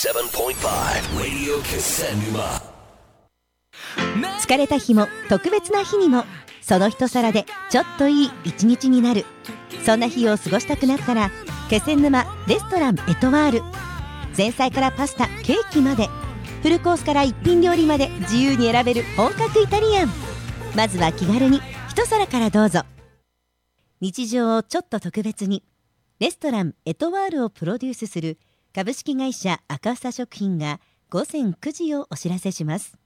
Radio Kissenuma. 疲れた日も特別な日にもその一皿でちょっといい一日になる。そんな日を過ごしたくなったら気仙沼レストランエトワール。前菜からパスタ、ケーキまでフルコースから一品料理まで自由に選べる本格イタリアン。まずは気軽に一皿からどうぞ。日常をちょっと特別にレストランエトワールをプロデュースする株式会社赤房食品が午前9時をお知らせします。